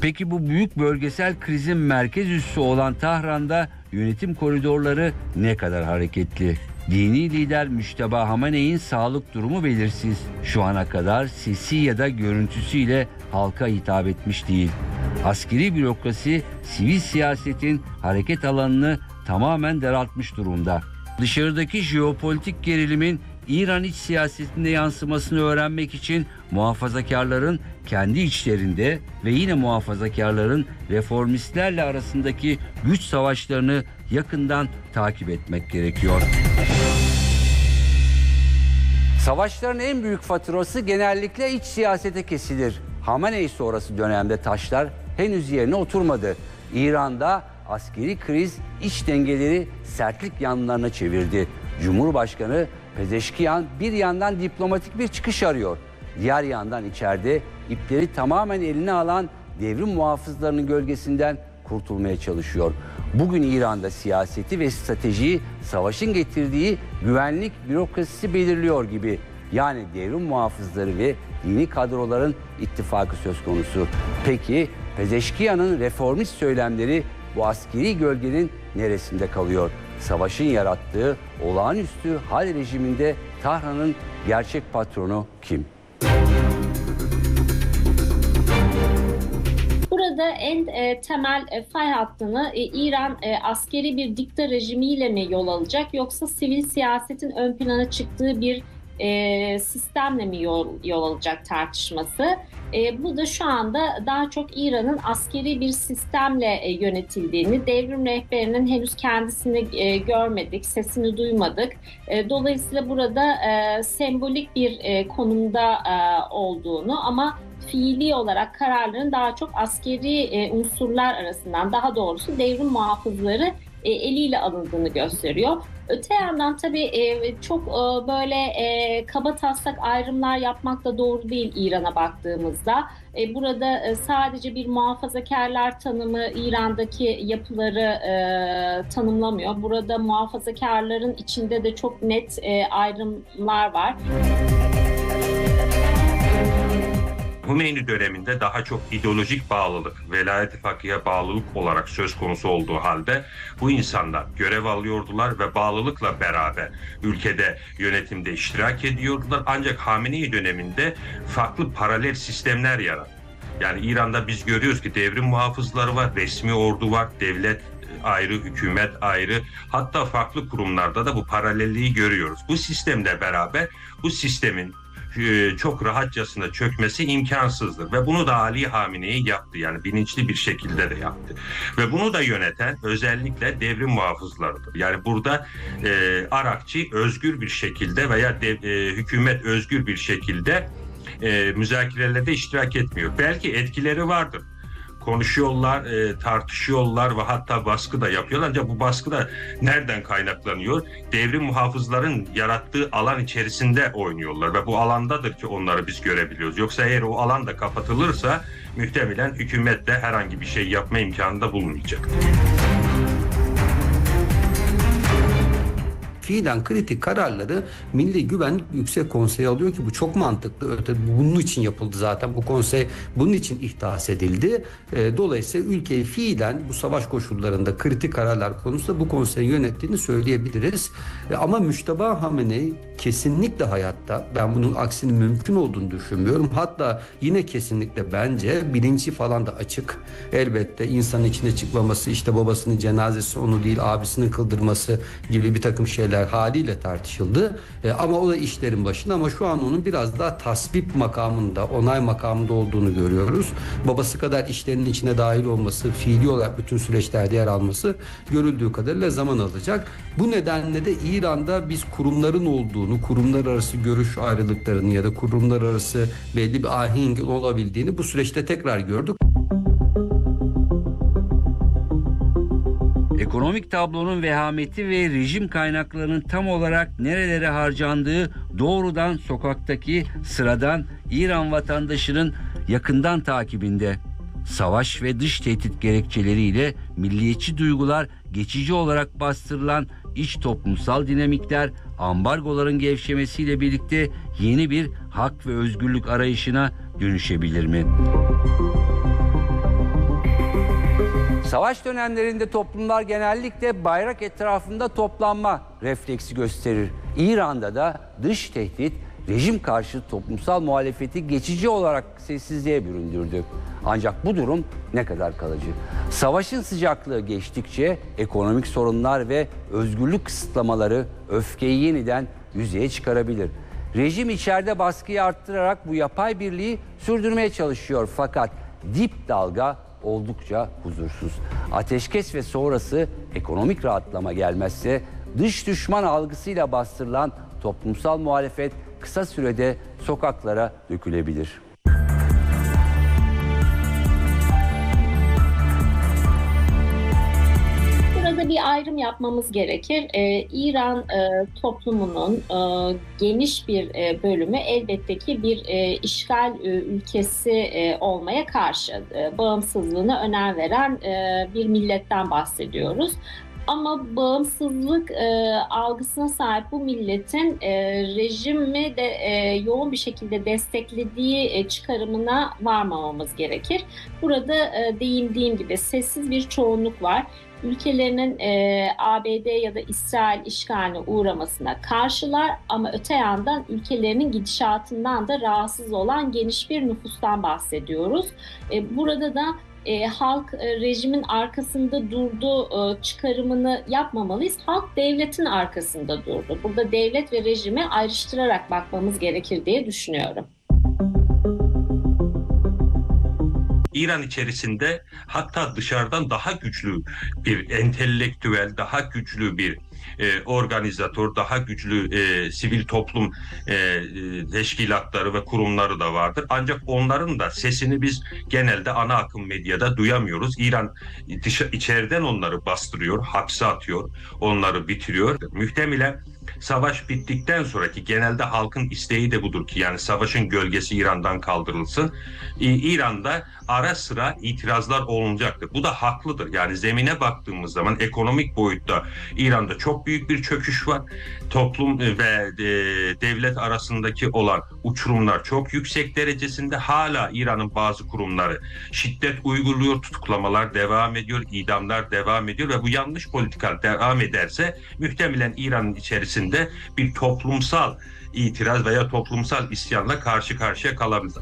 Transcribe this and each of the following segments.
Peki bu büyük bölgesel krizin merkez üssü olan Tahran'da yönetim koridorları ne kadar hareketli? Dini lider Müşteba Hamene'in sağlık durumu belirsiz. Şu ana kadar sesi ya da görüntüsüyle halka hitap etmiş değil. Askeri bürokrasi sivil siyasetin hareket alanını tamamen daraltmış durumda. Dışarıdaki jeopolitik gerilimin İran iç siyasetinde yansımasını öğrenmek için muhafazakarların kendi içlerinde ve yine muhafazakarların reformistlerle arasındaki güç savaşlarını yakından takip etmek gerekiyor. Savaşların en büyük faturası genellikle iç siyasete kesilir. Hamenei sonrası dönemde taşlar henüz yerine oturmadı. İran'da askeri kriz iç dengeleri sertlik yanlarına çevirdi. Cumhurbaşkanı Pezeşkiyan bir yandan diplomatik bir çıkış arıyor. Diğer yandan içeride ipleri tamamen eline alan devrim muhafızlarının gölgesinden kurtulmaya çalışıyor. Bugün İran'da siyaseti ve stratejiyi savaşın getirdiği güvenlik bürokrasisi belirliyor gibi. Yani devrim muhafızları ve dini kadroların ittifakı söz konusu. Peki Pezeşkiyan'ın reformist söylemleri bu askeri gölgenin neresinde kalıyor? Savaşın yarattığı olağanüstü hal rejiminde Tahran'ın gerçek patronu kim? Burada en temel fay hattını İran askeri bir dikta rejimiyle mi yol alacak, yoksa sivil siyasetin ön plana çıktığı bir sistemle mi yol alacak tartışması. Bu da şu anda daha çok İran'ın askeri bir sistemle yönetildiğini, devrim rehberinin henüz kendisini görmedik, sesini duymadık. Dolayısıyla burada sembolik bir konumda olduğunu ama fiili olarak kararların daha çok askeri unsurlar arasından, daha doğrusu devrim muhafızları eliyle alındığını gösteriyor. Öte yandan tabii çok böyle kabataslak ayrımlar yapmak da doğru değil İran'a baktığımızda. Burada sadece bir muhafazakarlar tanımı İran'daki yapıları tanımlamıyor. Burada muhafazakarların içinde de çok net ayrımlar var. Hümeyni döneminde daha çok ideolojik bağlılık, velayet-i fakıha bağlılık olarak söz konusu olduğu halde bu insanlar görev alıyordular ve bağlılıkla beraber ülkede yönetimde iştirak ediyordular. Ancak Hamenei döneminde farklı paralel sistemler yarattı. Yani İran'da biz görüyoruz ki devrim muhafızları var, resmi ordu var, devlet ayrı, hükümet ayrı, hatta farklı kurumlarda da bu paralelliği görüyoruz. Bu sistemle beraber bu sistemin çok rahatçasına çökmesi imkansızdır ve bunu da Ali Hamenei yaptı, yani bilinçli bir şekilde de yaptı ve bunu da yöneten özellikle devrim muhafızlarıdır. Yani burada Arakçı özgür bir şekilde veya hükümet özgür bir şekilde müzakerelerde iştirak etmiyor. Belki etkileri vardır. Konuşuyorlar, tartışıyorlar ve hatta baskı da yapıyorlar. Ancak bu baskı da nereden kaynaklanıyor? Devrim muhafızların yarattığı alan içerisinde oynuyorlar ve bu alandadır ki onları biz görebiliyoruz. Yoksa eğer o alan da kapatılırsa muhtemelen hükümet de herhangi bir şey yapma imkanı da bulunmayacak. Fiilen kritik kararları Milli Güvenlik Yüksek Konseyi alıyor ki bu çok mantıklı. Bunun için yapıldı zaten. Bu konsey bunun için ihdas edildi. Dolayısıyla ülkeyi fiilen bu savaş koşullarında kritik kararlar konusunda bu konseyin yönettiğini söyleyebiliriz. Ama Müşteba Hamenei kesinlikle hayatta. Ben bunun aksinin mümkün olduğunu düşünmüyorum. Hatta yine kesinlikle bence bilinci falan da açık. Elbette insanın içine çıkmaması, işte babasının cenazesi onu değil abisinin kıldırması gibi bir takım şeyler haliyle tartışıldı. Ama o da işlerin başında, ama şu an onun biraz daha tasvip makamında, onay makamında olduğunu görüyoruz. Babası kadar işlerin içine dahil olması, fiili olarak bütün süreçlerde yer alması görüldüğü kadarıyla zaman alacak. Bu nedenle de İran'da biz kurumların olduğunu, kurumlar arası görüş ayrılıklarının ya da kurumlar arası belli bir ahengin olabildiğini bu süreçte tekrar gördük. Ekonomik tablonun vehameti ve rejim kaynaklarının tam olarak nerelere harcandığı doğrudan sokaktaki sıradan İran vatandaşının yakından takibinde. Savaş ve dış tehdit gerekçeleriyle milliyetçi duygular geçici olarak bastırılan iç toplumsal dinamikler ambargoların gevşemesiyle birlikte yeni bir hak ve özgürlük arayışına dönüşebilir mi? Savaş dönemlerinde toplumlar genellikle bayrak etrafında toplanma refleksi gösterir. İran'da da dış tehdit rejim karşıtı toplumsal muhalefeti geçici olarak sessizliğe büründürdü. Ancak bu durum ne kadar kalıcı? Savaşın sıcaklığı geçtikçe ekonomik sorunlar ve özgürlük kısıtlamaları öfkeyi yeniden yüzeye çıkarabilir. Rejim içeride baskıyı arttırarak bu yapay birliği sürdürmeye çalışıyor, fakat dip dalga oldukça huzursuz. Ateşkes ve sonrası ekonomik rahatlama gelmezse dış düşman algısıyla bastırılan toplumsal muhalefet kısa sürede sokaklara dökülebilir. Burada bir ayrım yapmamız gerekir. İran toplumunun geniş bir bölümü elbette ki bir işgal ülkesi olmaya karşı bağımsızlığına önem veren bir milletten bahsediyoruz. Ama bağımsızlık algısına sahip bu milletin rejimi de yoğun bir şekilde desteklediği çıkarımına varmamamız gerekir. Burada değindiğim gibi sessiz bir çoğunluk var. Ülkelerinin ABD ya da İsrail işgaline uğramasına karşılar, ama öte yandan ülkelerinin gidişatından da rahatsız olan geniş bir nüfustan bahsediyoruz. Burada da halk rejimin arkasında durdu çıkarımını yapmamalıyız. Halk devletin arkasında durdu. Burada devlet ve rejimi ayrıştırarak bakmamız gerekir diye düşünüyorum. İran içerisinde hatta dışarıdan daha güçlü bir entelektüel, daha güçlü bir organizatör, daha güçlü sivil toplum teşkilatları ve kurumları da vardır. Ancak onların da sesini biz genelde ana akım medyada duyamıyoruz. İran içeriden onları bastırıyor, hapse atıyor, onları bitiriyor. Muhtemelen savaş bittikten sonraki genelde halkın isteği de budur ki, yani savaşın gölgesi İran'dan kaldırılsın. İran'da ara sıra itirazlar olunacaktır. Bu da haklıdır. Yani zemine baktığımız zaman ekonomik boyutta İran'da çok büyük bir çöküş var. Toplum ve devlet arasındaki olan uçurumlar çok yüksek derecesinde. Hala İran'ın bazı kurumları şiddet uyguluyor, tutuklamalar devam ediyor, idamlar devam ediyor ve bu yanlış politika devam ederse muhtemelen İran'ın içerisinde bir toplumsal itiraz veya toplumsal isyanla karşı karşıya kalabilir.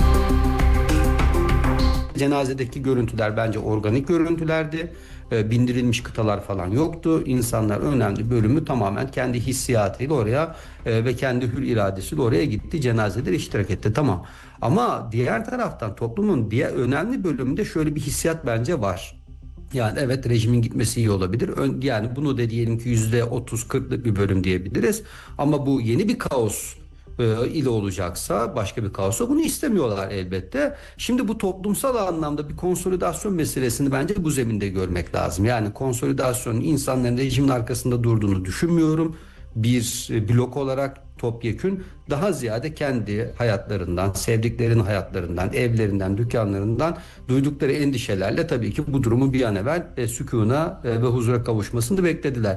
Cenazedeki görüntüler bence organik görüntülerdi. Bindirilmiş kıtalar falan yoktu. İnsanlar önemli bölümü tamamen kendi hissiyatıyla oraya ve kendi hür iradesiyle oraya gitti. Cenazede iştirak etti. Tamam. Ama diğer taraftan toplumun diğer önemli bölümünde şöyle bir hissiyat bence var. Yani evet, rejimin gitmesi iyi olabilir. Yani bunu da diyelim ki %30-40'lık bir bölüm diyebiliriz. Ama bu yeni bir kaos ile olacaksa, başka bir kaosa, bunu istemiyorlar elbette. Şimdi bu toplumsal anlamda bir konsolidasyon meselesini bence bu zeminde görmek lazım. Yani konsolidasyonun insanların rejimin arkasında durduğunu düşünmüyorum. Bir blok olarak topyekün, daha ziyade kendi hayatlarından, sevdiklerinin hayatlarından, evlerinden, dükkanlarından duydukları endişelerle tabii ki bu durumu bir an evvel sükûna ve huzura kavuşmasını beklediler.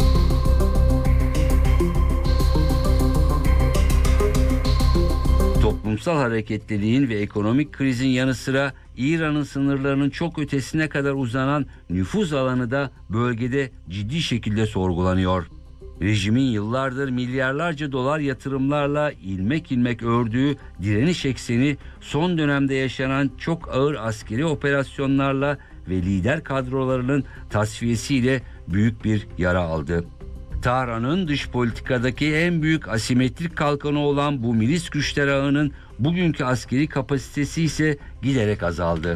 Toplumsal hareketliliğin ve ekonomik krizin yanı sıra İran'ın sınırlarının çok ötesine kadar uzanan nüfuz alanı da bölgede ciddi şekilde sorgulanıyor. Rejimin yıllardır milyarlarca dolar yatırımlarla ilmek ilmek ördüğü direniş ekseni son dönemde yaşanan çok ağır askeri operasyonlarla ve lider kadrolarının tasfiyesiyle büyük bir yara aldı. Tahran'ın dış politikadaki en büyük asimetrik kalkanı olan bu milis güçler ağının bugünkü askeri kapasitesi ise giderek azaldı.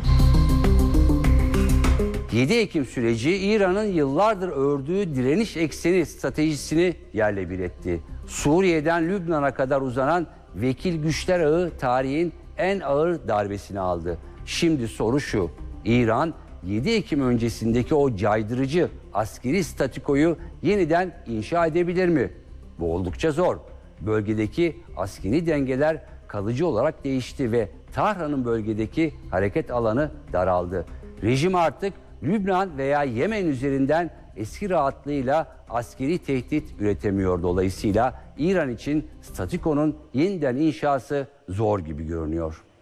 7 Ekim süreci İran'ın yıllardır ördüğü direniş ekseni stratejisini yerle bir etti. Suriye'den Lübnan'a kadar uzanan vekil güçler ağı tarihin en ağır darbesini aldı. Şimdi soru şu: İran 7 Ekim öncesindeki o caydırıcı askeri statikoyu yeniden inşa edebilir mi? Bu oldukça zor. Bölgedeki askeri dengeler kalıcı olarak değişti ve Tahran'ın bölgedeki hareket alanı daraldı. Rejim artık Lübnan veya Yemen üzerinden eski rahatlığıyla askeri tehdit üretemiyor. Dolayısıyla İran için statikonun yeniden inşası zor gibi görünüyor.